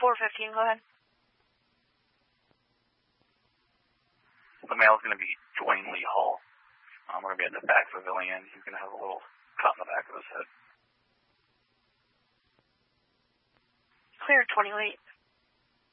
415, go ahead. The male's going to be Dwayne Lee Hall. We're going to be at the back pavilion. He's going to have a little cut in the back of his head. Clear 28.